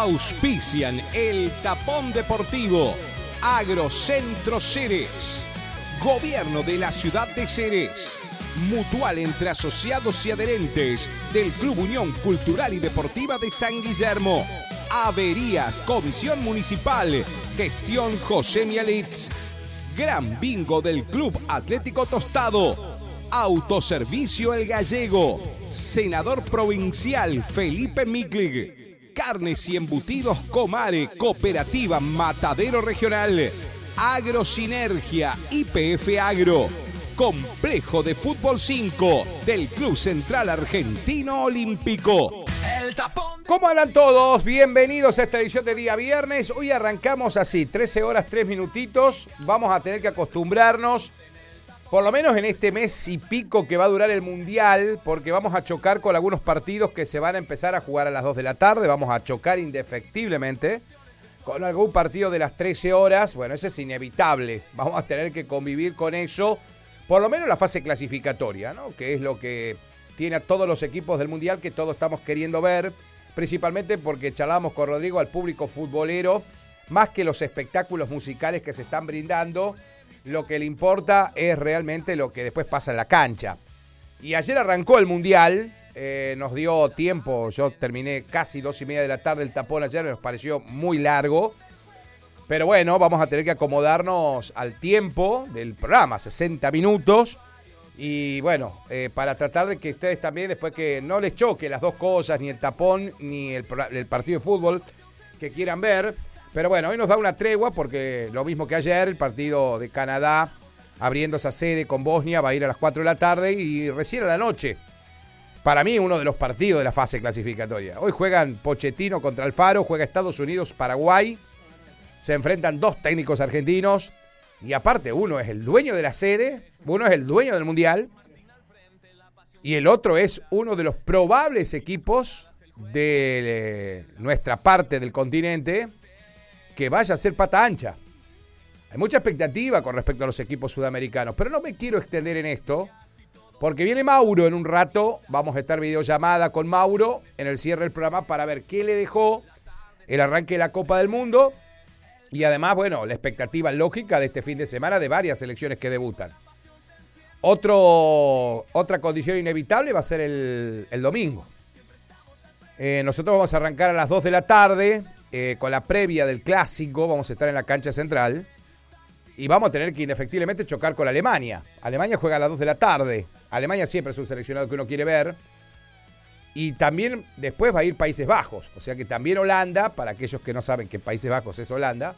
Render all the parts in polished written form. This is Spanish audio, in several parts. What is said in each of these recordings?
Auspician el Tapón Deportivo, Agrocentro Ceres, Gobierno de la Ciudad de Ceres, Mutual entre asociados y adherentes del Club Unión Cultural y Deportiva de San Guillermo, Averías, Comisión Municipal, Gestión José Mialitz, Gran Bingo del Club Atlético Tostado, Autoservicio El Gallego, Senador Provincial Felipe Miklig, Carnes y Embutidos Comare, Cooperativa Matadero Regional, Agrosinergia, YPF Agro, Complejo de Fútbol 5 del Club Central Argentino Olímpico. ¿Cómo andan todos? Bienvenidos a esta edición de día viernes. Hoy arrancamos así, 13 horas, 3 minutitos. Vamos a tener que acostumbrarnos, por lo menos en este mes y pico que va a durar el Mundial, porque vamos a chocar con algunos partidos que se van a empezar a jugar a las 2 de la tarde. Vamos a chocar indefectiblemente con algún partido de las 13 horas. Bueno, eso es inevitable. Vamos a tener que convivir con eso, por lo menos la fase clasificatoria, ¿no? Que es lo que tiene a todos los equipos del Mundial que todos estamos queriendo ver, principalmente porque charlamos con Rodrigo al público futbolero, más que los espectáculos musicales que se están brindando, lo que le importa es realmente lo que después pasa en la cancha. Y ayer arrancó el Mundial, nos dio tiempo, yo terminé casi 2:30 de la tarde el tapón ayer, nos pareció muy largo, pero bueno, vamos a tener que acomodarnos al tiempo del programa, 60 minutos, y bueno, para tratar de que ustedes también, después que no les choque las dos cosas, ni el tapón, ni el partido de fútbol que quieran ver. Pero bueno, hoy nos da una tregua porque lo mismo que ayer, el partido de Canadá, abriendo esa sede con Bosnia, va a ir a las 4 de la tarde y recién a la noche. Para mí, uno de los partidos de la fase clasificatoria. Hoy juegan Pochettino contra Alfaro, juega Estados Unidos, Paraguay. Se enfrentan dos técnicos argentinos. Y aparte, uno es el dueño de la sede, uno es el dueño del Mundial. Y el otro es uno de los probables equipos de nuestra parte del continente que vaya a ser pata ancha. Hay mucha expectativa con respecto a los equipos sudamericanos, pero no me quiero extender en esto, porque viene Mauro en un rato. Vamos a estar videollamada con Mauro en el cierre del programa para ver qué le dejó el arranque de la Copa del Mundo y además, bueno, la expectativa lógica de este fin de semana de varias selecciones que debutan. Otra condición inevitable va a ser el domingo. Nosotros vamos a arrancar a las 2 de la tarde con la previa del Clásico. Vamos a estar en la cancha central y vamos a tener que indefectiblemente chocar con Alemania. Alemania juega a las 2 de la tarde. Alemania siempre es un seleccionado que uno quiere ver. Y también después va a ir Países Bajos. O sea que también Holanda, para aquellos que no saben que Países Bajos es Holanda,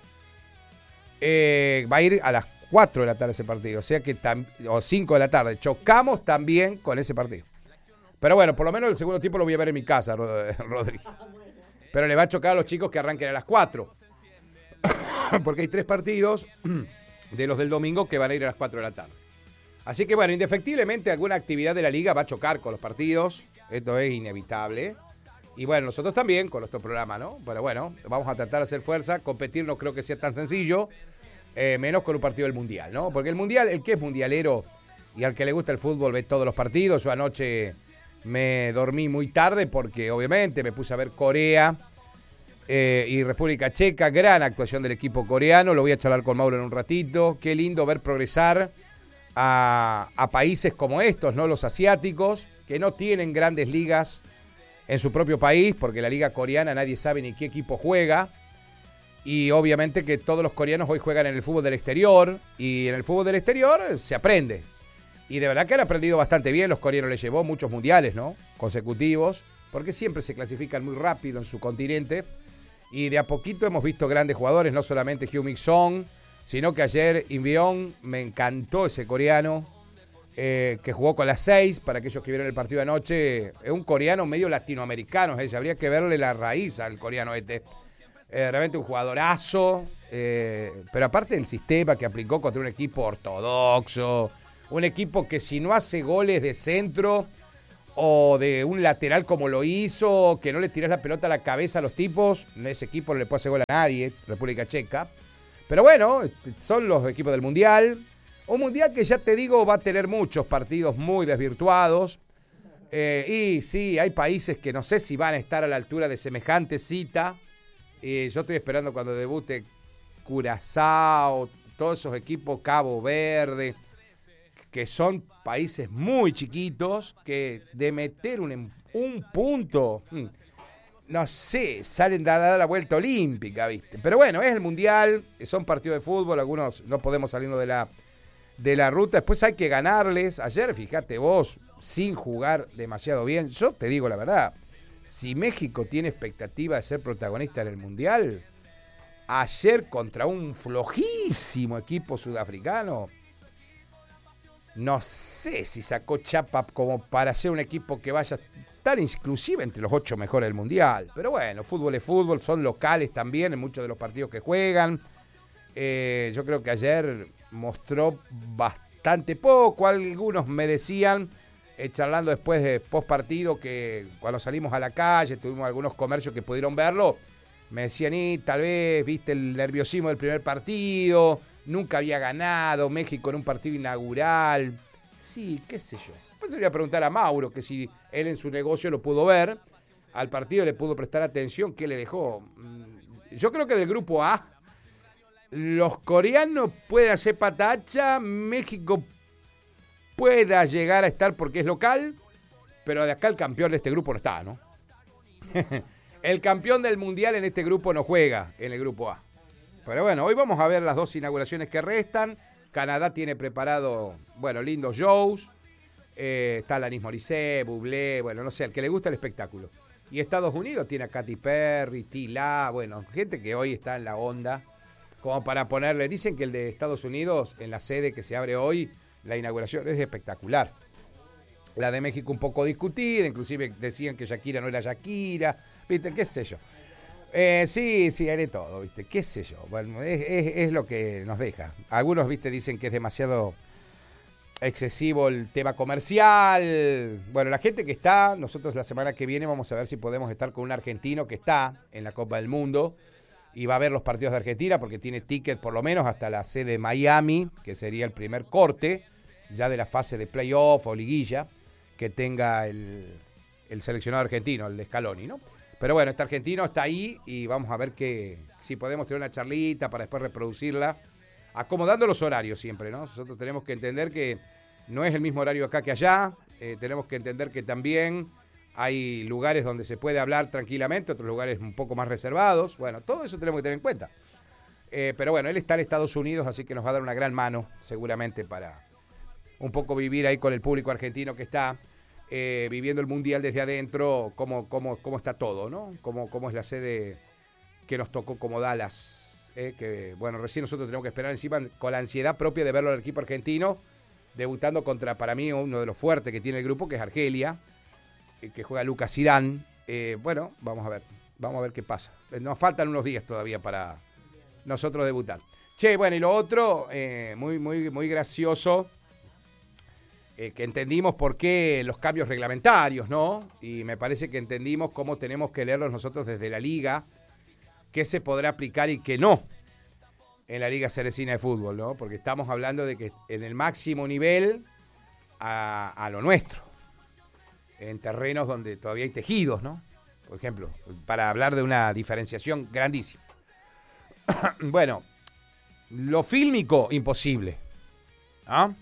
va a ir a las 4 de la tarde ese partido. O sea que, o 5 de la tarde. Chocamos también con ese partido. Pero bueno, por lo menos el segundo tiempo lo voy a ver en mi casa, Rodri. Pero le va a chocar a los chicos que arranquen a las 4. Porque hay 3 partidos de los del domingo que van a ir a las 4 de la tarde. Así que bueno, indefectiblemente alguna actividad de la liga va a chocar con los partidos. Esto es inevitable. Y bueno, nosotros también con nuestro programa, ¿no? Pero bueno, vamos a tratar de hacer fuerza. Competir no creo que sea tan sencillo. Menos con un partido del Mundial, ¿no? Porque el Mundial, el que es mundialero y al que le gusta el fútbol ve todos los partidos. Yo anoche me dormí muy tarde porque obviamente me puse a ver Corea y República Checa. Gran actuación del equipo coreano. Lo voy a charlar con Mauro en un ratito. Qué lindo ver progresar a países como estos, ¿no? Los asiáticos, que no tienen grandes ligas en su propio país, porque la liga coreana nadie sabe ni qué equipo juega. Y obviamente que todos los coreanos hoy juegan en el fútbol del exterior. Y en el fútbol del exterior se aprende. Y de verdad que han aprendido bastante bien. Los coreanos les llevó muchos mundiales, ¿no? Consecutivos. Porque siempre se clasifican muy rápido en su continente. Y de a poquito hemos visto grandes jugadores. No solamente Heung-min Son, sino que ayer Incheon, me encantó ese coreano. Que jugó con las 6. Para aquellos que vieron el partido de anoche. Es un coreano medio latinoamericano. Habría que verle la raíz al coreano este. Realmente un jugadorazo, pero aparte del sistema que aplicó contra un equipo ortodoxo, un equipo que si no hace goles de centro o de un lateral como lo hizo, que no le tirás la pelota a la cabeza a los tipos, ese equipo no le puede hacer gol a nadie, República Checa. Pero bueno, son los equipos del Mundial, un Mundial que ya te digo va a tener muchos partidos muy desvirtuados, y sí, hay países que no sé si van a estar a la altura de semejante cita, Y yo estoy esperando cuando debute Curazao, todos esos equipos, Cabo Verde, que son países muy chiquitos, que de meter un punto, no sé, salen a dar la vuelta olímpica, ¿viste? Pero bueno, es el Mundial, son partidos de fútbol, algunos no podemos salirnos de la ruta, después hay que ganarles. Ayer, fíjate vos, sin jugar demasiado bien, yo te digo la verdad, si México tiene expectativa de ser protagonista en el Mundial, ayer contra un flojísimo equipo sudafricano, no sé si sacó chapa como para ser un equipo que vaya a estar inclusive entre los 8 mejores del Mundial. Pero bueno, fútbol es fútbol, son locales también en muchos de los partidos que juegan. Yo creo que ayer mostró bastante poco. Algunos me decían, charlando después de post partido, que cuando salimos a la calle, tuvimos algunos comercios que pudieron verlo, me decían, y tal vez viste el nerviosismo del primer partido, nunca había ganado México en un partido inaugural. Sí, qué sé yo. Después se le voy a preguntar a Mauro, que si él en su negocio lo pudo ver, al partido le pudo prestar atención, ¿qué le dejó? Yo creo que del grupo A, los coreanos pueden hacer patacha, México pueda llegar a estar porque es local, pero de acá el campeón de este grupo no está, ¿no? El campeón del Mundial en este grupo no juega en el grupo A. Pero bueno, hoy vamos a ver las 2 inauguraciones que restan. Canadá tiene preparado, bueno, lindos shows. Está Alanis Morissette, Bublé, bueno, no sé, al que le gusta el espectáculo. Y Estados Unidos tiene a Katy Perry, Tila, bueno, gente que hoy está en la onda. Como para ponerle, dicen que el de Estados Unidos, en la sede que se abre hoy, la inauguración es espectacular. La de México un poco discutida, inclusive decían que Shakira no era Shakira, ¿viste? ¿Qué sé yo? Sí, hay de todo, ¿viste? ¿Qué sé yo? Bueno, es lo que nos deja. Algunos, ¿viste? Dicen que es demasiado excesivo el tema comercial. Bueno, la gente que está, nosotros la semana que viene vamos a ver si podemos estar con un argentino que está en la Copa del Mundo y va a ver los partidos de Argentina porque tiene ticket por lo menos hasta la sede de Miami, que sería el primer corte ya de la fase de playoff o liguilla que tenga el seleccionado argentino, el de Scaloni, ¿no? Pero bueno, este argentino está ahí y vamos a ver si podemos tener una charlita para después reproducirla, acomodando los horarios siempre, ¿no? Nosotros tenemos que entender que no es el mismo horario acá que allá, tenemos que entender que también hay lugares donde se puede hablar tranquilamente, otros lugares un poco más reservados, bueno, todo eso tenemos que tener en cuenta. Pero bueno, él está en Estados Unidos, así que nos va a dar una gran mano seguramente para un poco vivir ahí con el público argentino que está viviendo el Mundial desde adentro, cómo está todo, ¿no? Cómo es la sede que nos tocó como Dallas, que bueno, recién nosotros tenemos que esperar encima con la ansiedad propia de verlo al equipo argentino, debutando contra, para mí, uno de los fuertes que tiene el grupo, que es Argelia, que juega Lucas Zidane. Bueno, vamos a ver qué pasa. Nos faltan unos días todavía para nosotros debutar. Che, bueno, y lo otro, muy gracioso, que entendimos por qué los cambios reglamentarios, ¿no? Y me parece que entendimos cómo tenemos que leerlos nosotros desde la liga, qué se podrá aplicar y qué no en la Liga Ceresina de Fútbol, ¿no? Porque estamos hablando de que en el máximo nivel a lo nuestro, en terrenos donde todavía hay tejidos, ¿no? Por ejemplo, para hablar de una diferenciación grandísima. Bueno, lo fílmico, imposible, ¿ah?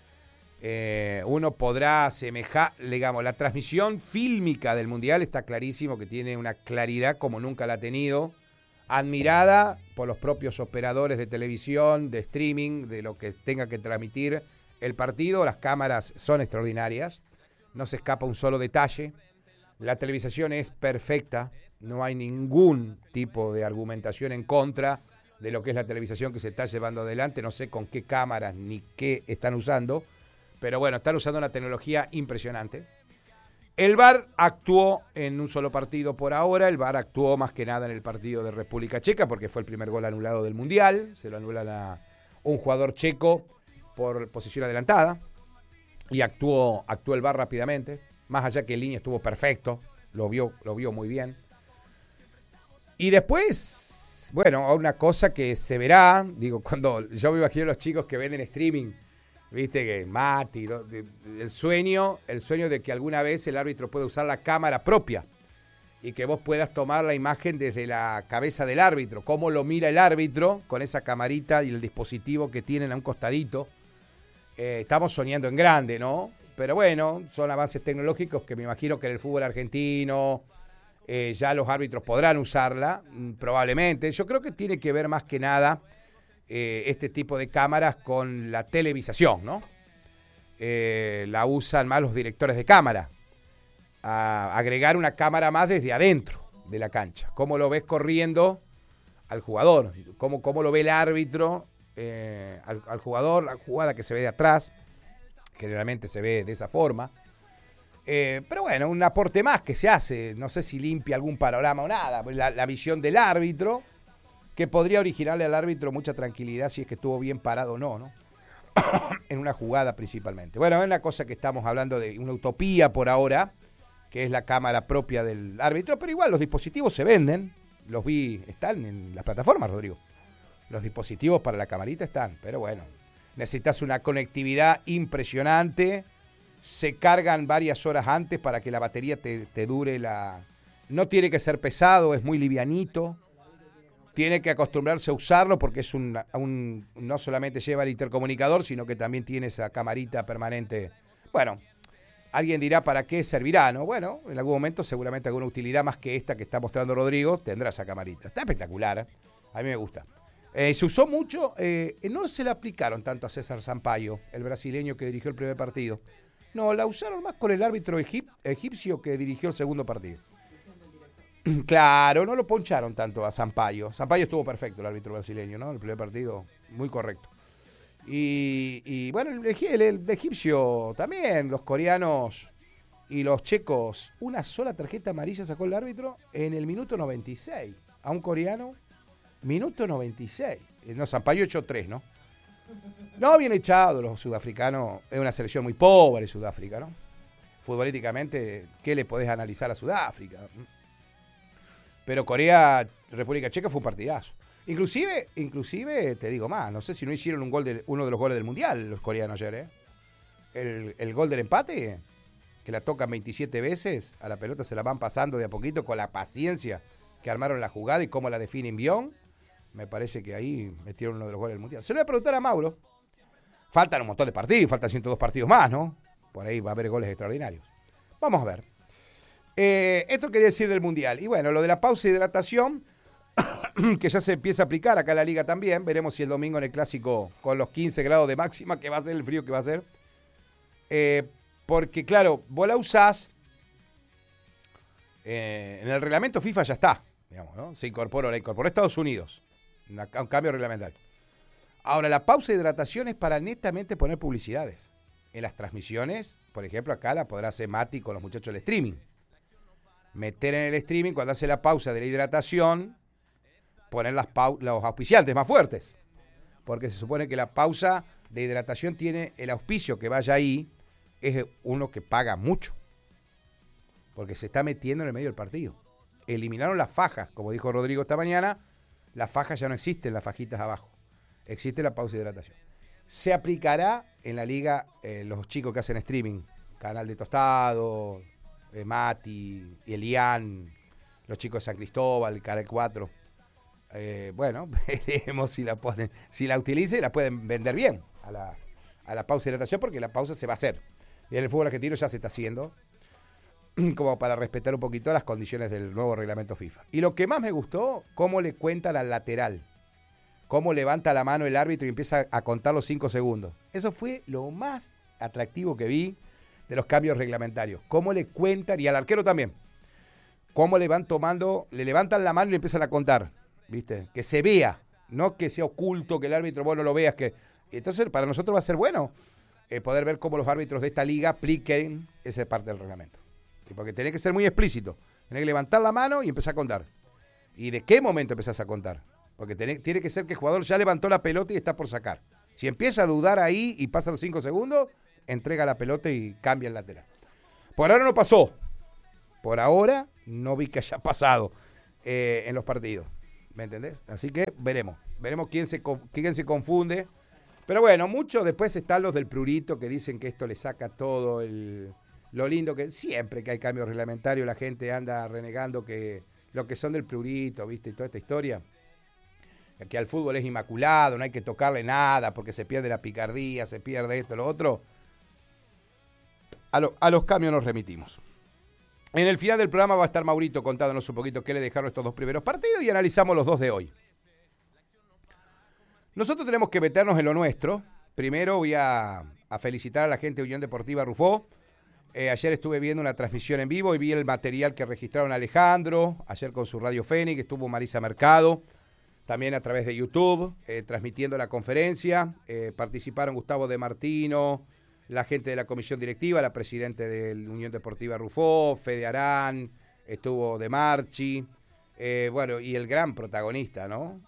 Uno podrá asemejar, digamos, la transmisión fílmica del Mundial está clarísimo que tiene una claridad como nunca la ha tenido, admirada por los propios operadores de televisión, de streaming, de lo que tenga que transmitir el partido. Las cámaras son extraordinarias, no se escapa un solo detalle, la televisación es perfecta, no hay ningún tipo de argumentación en contra de lo que es la televisación que se está llevando adelante, no sé con qué cámaras ni qué están usando, pero bueno, están usando una tecnología impresionante. El VAR actuó en un solo partido por ahora, el VAR actuó más que nada en el partido de República Checa, porque fue el primer gol anulado del Mundial, se lo anulan a un jugador checo por posición adelantada, y actuó el VAR rápidamente, más allá que en línea estuvo perfecto, lo vio muy bien. Y después, bueno, una cosa que se verá, digo, cuando yo me imagino a los chicos que venden streaming, viste que Mati, el sueño de que alguna vez el árbitro pueda usar la cámara propia y que vos puedas tomar la imagen desde la cabeza del árbitro, cómo lo mira el árbitro con esa camarita y el dispositivo que tienen a un costadito. Estamos soñando en grande, ¿no? Pero bueno, son avances tecnológicos que me imagino que en el fútbol argentino ya los árbitros podrán usarla, probablemente. Yo creo que tiene que ver más que nada este tipo de cámaras con la televisación, ¿no? La usan más los directores de cámara, a agregar una cámara más desde adentro de la cancha. Cómo lo ves corriendo al jugador, cómo lo ve el árbitro al jugador, la jugada que se ve de atrás, generalmente se ve de esa forma. Pero bueno, un aporte más que se hace, no sé si limpia algún panorama o nada, la visión del árbitro, que podría originarle al árbitro mucha tranquilidad si es que estuvo bien parado o no, ¿no? En una jugada principalmente. Bueno, es una cosa que estamos hablando de una utopía por ahora, que es la cámara propia del árbitro, pero igual los dispositivos se venden, los vi, están en las plataformas, Rodrigo. Los dispositivos para la camarita están, pero bueno, necesitas una conectividad impresionante, se cargan varias horas antes para que la batería te dure la... No tiene que ser pesado, es muy livianito, tiene que acostumbrarse a usarlo porque es no solamente lleva el intercomunicador, sino que también tiene esa camarita permanente. Bueno, alguien dirá para qué servirá, ¿no? Bueno, en algún momento seguramente alguna utilidad más que esta que está mostrando Rodrigo tendrá esa camarita. Está espectacular, ¿eh? A mí me gusta. Se usó mucho, no se la aplicaron tanto a César Sampaio, el brasileño que dirigió el primer partido. No, la usaron más con el árbitro egipcio que dirigió el segundo partido. Claro, no lo poncharon tanto a Sampaio. Sampaio estuvo perfecto, el árbitro brasileño, ¿no? El primer partido, muy correcto. Y bueno, el egipcio también, los coreanos y los checos, una sola tarjeta amarilla sacó el árbitro en el minuto 96. A un coreano, minuto 96. No, Sampaio echó 3, ¿no? No, bien echado, los sudafricanos. Es una selección muy pobre, Sudáfrica, ¿no? Futbolísticamente, ¿qué le podés analizar a Sudáfrica? Pero Corea, República Checa fue un partidazo. Inclusive, te digo más, no sé si no hicieron uno de los goles del Mundial los coreanos ayer, ¿eh? El gol del empate, que la tocan 27 veces, a la pelota se la van pasando de a poquito con la paciencia que armaron la jugada y cómo la define Bion. Me parece que ahí metieron uno de los goles del Mundial. Se lo voy a preguntar a Mauro. Faltan un montón de partidos, faltan 102 partidos más, ¿no? Por ahí va a haber goles extraordinarios. Vamos a ver. Esto quería decir del Mundial. Y bueno, lo de la pausa de hidratación, que ya se empieza a aplicar acá en la Liga también. Veremos si el domingo en el Clásico, con los 15 grados de máxima, que va a ser el frío que va a ser. Porque, claro, vos la usás, en el reglamento FIFA ya está, digamos, ¿no? La incorporó Estados Unidos. Un cambio reglamentario. Ahora, la pausa de hidratación es para netamente poner publicidades. En las transmisiones, por ejemplo, acá la podrá hacer Mati con los muchachos del streaming. Meter en el streaming, cuando hace la pausa de la hidratación, poner los auspiciantes más fuertes. Porque se supone que la pausa de hidratación tiene el auspicio que vaya ahí, es uno que paga mucho. Porque se está metiendo en el medio del partido. Eliminaron las fajas, como dijo Rodrigo esta mañana, las fajas ya no existen, las fajitas abajo. Existe la pausa de hidratación. Se aplicará en la liga los chicos que hacen streaming, Canal de Tostado, Mati, Elian, los chicos de San Cristóbal, Canal 4. Bueno, veremos si la ponen, si la utilizan y la pueden vender bien a la pausa de hidratación, porque la pausa se va a hacer. Y en el fútbol argentino ya se está haciendo, como para respetar un poquito las condiciones del nuevo reglamento FIFA. Y lo que más me gustó, cómo le cuentan al lateral. Cómo levanta la mano el árbitro y empieza a contar los 5 segundos. Eso fue lo más atractivo que vi de los cambios reglamentarios. Cómo le cuentan, y al arquero también. Cómo le levantan la mano y le empiezan a contar. ¿Viste? Que se vea, no que sea oculto, que el árbitro vos no lo veas. Entonces, para nosotros va a ser bueno poder ver cómo los árbitros de esta liga apliquen esa parte del reglamento. Porque tenés que ser muy explícito. Tenés que levantar la mano y empezar a contar. ¿Y de qué momento empezás a contar? Porque tiene que ser que el jugador ya levantó la pelota y está por sacar. Si empieza a dudar ahí y pasa los 5 segundos, entrega la pelota y cambia el lateral. Por ahora no pasó. Por ahora no vi que haya pasado en los partidos. ¿Me entendés? Así que veremos. Veremos quién se confunde. Pero bueno, muchos después están los del prurito que dicen que esto le saca todo lo lindo que siempre que hay cambios reglamentarios la gente anda renegando que lo que son del plurito, ¿viste? Y toda esta historia. Que al fútbol es inmaculado, no hay que tocarle nada porque se pierde la picardía, se pierde esto, lo otro. A los cambios nos remitimos. En el final del programa va a estar Maurito contándonos un poquito qué le dejaron estos dos primeros partidos y analizamos los dos de hoy. Nosotros tenemos que meternos en lo nuestro. Primero voy a felicitar a la gente de Unión Deportiva Rufó. Ayer estuve viendo una transmisión en vivo y vi el material que registraron Alejandro, ayer con su Radio Fénix, estuvo Marisa Mercado, también a través de YouTube, transmitiendo la conferencia. Participaron Gustavo De Martino, la gente de la comisión directiva, la presidenta de la Unión Deportiva Rufó, Fede Arán, estuvo De Marchi, bueno, y el gran protagonista, ¿no?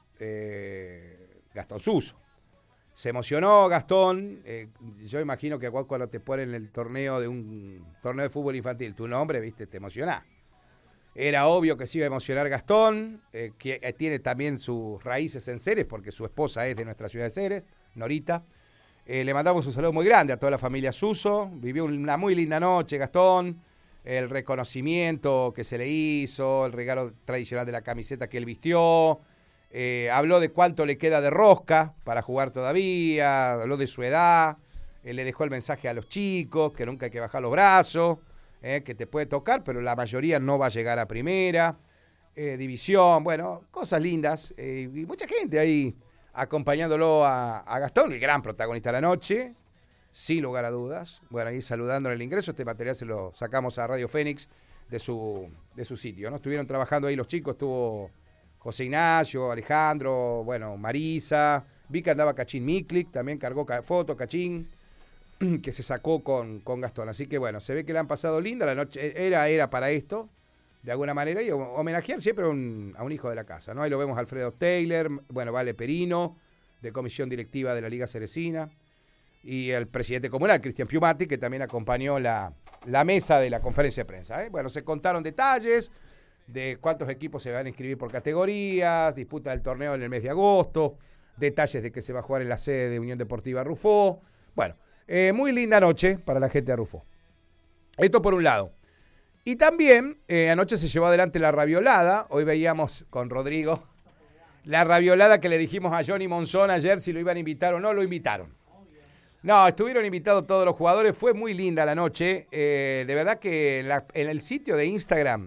Gastón Suso. Se emocionó Gastón, yo imagino que cuando te ponen el torneo de un torneo de fútbol infantil, tu nombre, viste, te emocionás. Era obvio que se iba a emocionar Gastón, que tiene también sus raíces en Ceres, porque su esposa es de nuestra ciudad de Ceres, Norita. Le mandamos un saludo muy grande a toda la familia Suso, vivió una muy linda noche Gastón, el reconocimiento que se le hizo, el regalo tradicional de la camiseta que él vistió. Habló de cuánto le queda de rosca para jugar todavía, habló de su edad, le dejó el mensaje a los chicos, que nunca hay que bajar los brazos, que te puede tocar, pero la mayoría no va a llegar a primera, división, bueno, cosas lindas, y mucha gente ahí acompañándolo a Gastón, el gran protagonista de la noche, sin lugar a dudas. Bueno, ahí saludándole el ingreso, este material se lo sacamos a Radio Fénix de su sitio, ¿no? Estuvieron trabajando ahí los chicos, estuvo José Ignacio, Alejandro, bueno, Marisa, vi que andaba Cachín Miklik, también cargó foto Cachín, que se sacó con Gastón. Así que bueno, se ve que le han pasado linda, la noche era para esto, de alguna manera, y homenajear siempre a un hijo de la casa, ¿no? Ahí lo vemos Alfredo Taylor, bueno, Vale Perino, de comisión directiva de la Liga Ceresina, y el presidente comunal, Cristian Piumati, que también acompañó la mesa de la conferencia de prensa, ¿eh? Bueno, se contaron detalles de cuántos equipos se van a inscribir por categorías, disputa del torneo en el mes de agosto, detalles de que se va a jugar en la sede de Unión Deportiva Rufó. Bueno, muy linda noche para la gente de Rufó. Esto por un lado. Y también anoche se llevó adelante la raviolada. Hoy veíamos con Rodrigo la raviolada que le dijimos a Johnny Monzón ayer si lo iban a invitar o no, lo invitaron. No, estuvieron invitados todos los jugadores, fue muy linda la noche. De verdad que en el sitio de Instagram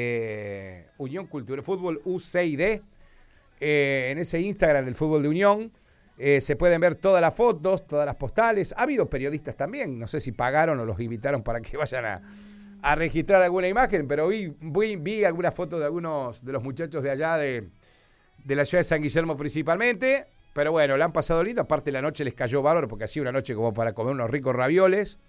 de Unión Cultural Fútbol UCID, en ese Instagram del Fútbol de Unión, se pueden ver todas las fotos, todas las postales. Ha habido periodistas también, no sé si pagaron o los invitaron para que vayan a registrar alguna imagen, pero vi algunas fotos de algunos de los muchachos de allá de la ciudad de San Guillermo principalmente. Pero bueno, la han pasado lindo, aparte la noche les cayó bárbaro porque hacía una noche como para comer unos ricos ravioles.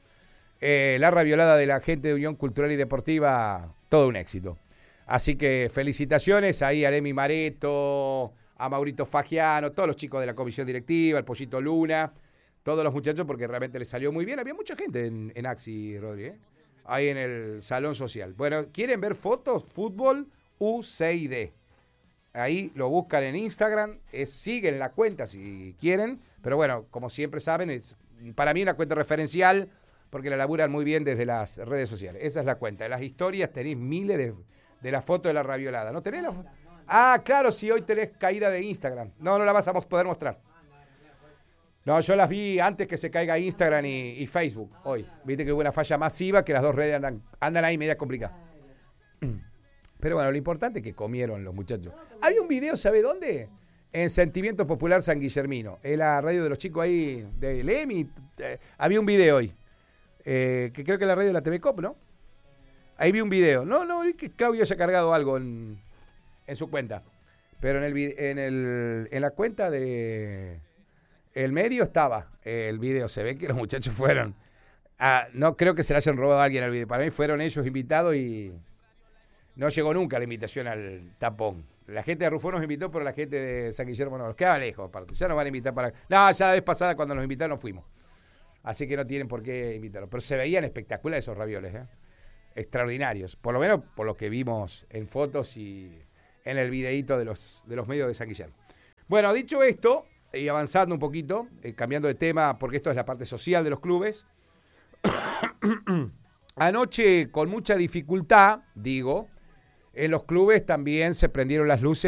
La raviolada de la gente de Unión Cultural y Deportiva, todo un éxito. Así que felicitaciones ahí a Emi Mareto, a Maurito Fagiano, todos los chicos de la comisión directiva, el Pollito Luna, todos los muchachos porque realmente les salió muy bien. Había mucha gente en Axi, Rodri, ahí en el salón social. Bueno, ¿quieren ver fotos? Fútbol UCID. Ahí lo buscan en Instagram, siguen la cuenta si quieren, pero bueno, como siempre saben, es para mí una cuenta referencial porque la laburan muy bien desde las redes sociales. Esa es la cuenta. En las historias tenéis miles de las fotos de la raviolada. ¿No tenés Ah, claro, si hoy tenés caída de Instagram. No la vas a poder mostrar. No, yo las vi antes que se caiga Instagram y Facebook hoy. Viste que hubo una falla masiva que las dos redes andan ahí media complicadas. Pero bueno, lo importante es que comieron los muchachos. Había un video, ¿sabe dónde? En Sentimiento Popular San Guillermino. Es la radio de los chicos ahí de Lemi. Había un video hoy. Que creo que es la radio de la TV Cop, ¿no? Ahí vi un video. No, vi que Claudio haya cargado algo en su cuenta. Pero en la cuenta de el medio estaba el video. Se ve que los muchachos fueron. No creo que se le hayan robado a alguien al video. Para mí fueron ellos invitados y no llegó nunca la invitación al tapón. La gente de Rufó nos invitó, pero la gente de San Guillermo no. Nos quedaba lejos, aparte. Ya nos van a invitar para... No, ya la vez pasada cuando nos invitaron fuimos. Así que no tienen por qué invitarnos. Pero se veían espectaculares esos ravioles, extraordinarios. Por lo menos por lo que vimos en fotos y en el videíto de los medios de San Guillermo. Bueno, dicho esto, y avanzando un poquito, cambiando de tema, porque esto es la parte social de los clubes, Anoche, con mucha dificultad, digo, en los clubes también se prendieron las luces